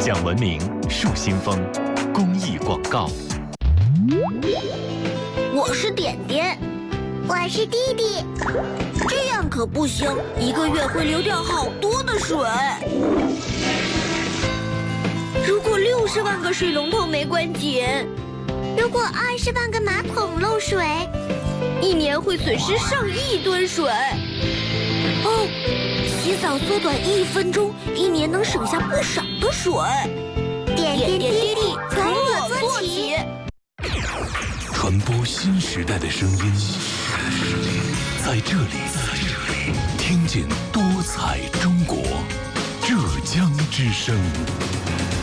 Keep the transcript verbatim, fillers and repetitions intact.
讲文明树新风公益广告。 我是点点， 我是弟弟。 这样可不行，一个月会流掉好多的水。如果六十万个水龙头没关紧， 如果二十万个马桶漏水， 一年会损失上亿吨水。哦，洗澡缩短一分钟，一年能省下不少的水。 点点滴滴，从我做起。 传播新时代的声音，在这里，听见多彩中国，浙江之声。